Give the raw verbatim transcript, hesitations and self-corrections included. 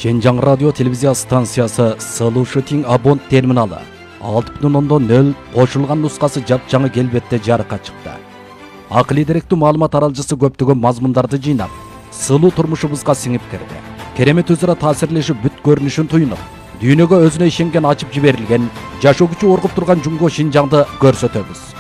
Шенжаң радио телевизия станциясы Сылушытың абон терминалы алты бүтін ондон нөл қошылған нұсқасы жап-жаңы келбетте жарыққа шықты. Ақылы деректүү маалымат аралжысы көптөгөн мазмундарды жыйнап, сылуу турмушубузга сиңип кирди. Керемет өзара таасирлешип бүт көрүнүшүн туйнуп, дүйнөгө өзүнө ишенген ачып жиберилген, жашоо күчү оргуп турган Жумго Шинжаңды көрсөтөбүз.